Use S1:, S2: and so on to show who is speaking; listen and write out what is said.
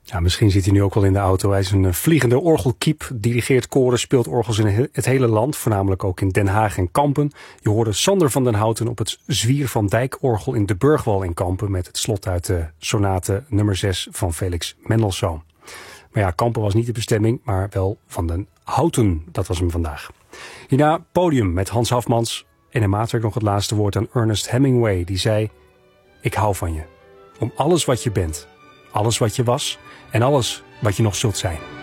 S1: Ja, misschien zit hij nu ook wel in de auto. Hij is een vliegende orgelkiep, dirigeert koren, speelt orgels in het hele land. Voornamelijk ook in Den Haag en Kampen. Je hoorde Sander van den Houten op het Zwier van Dijk-orgel in de Burgwal in Kampen. Met het slot uit de sonate nummer 6 van Felix Mendelssohn. Maar ja, Kampen was niet de bestemming, maar wel van den Houten. Dat was hem vandaag. Hierna Podium met Hans Hafmans. En in maatwerk nog het laatste woord aan Ernest Hemingway. Die zei: ik hou van je. Om alles wat je bent. Alles wat je was en alles wat je nog zult zijn.